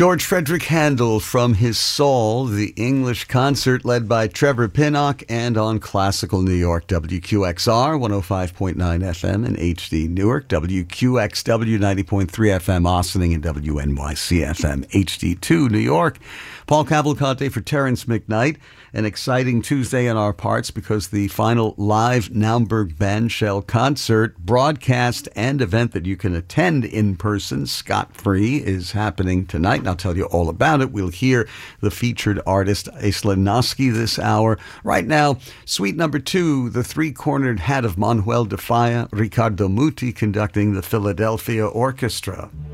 George Frederick Handel from his Saul, the English concert led by Trevor Pinnock, and on Classical New York, WQXR 105.9 FM in HD Newark, WQXW 90.3 FM Ossining, and WNYC FM HD2 New York. Paul Cavalcante for Terrence McKnight. An exciting Tuesday in our parts because the final live Naumburg Bandshell concert, broadcast and event that you can attend in person, scot-free, is happening tonight. And I'll tell you all about it. We'll hear the featured artist Aisling Noski this hour. Right now, suite number 2, the three-cornered hat of Manuel de Falla, Ricardo Muti conducting the Philadelphia Orchestra.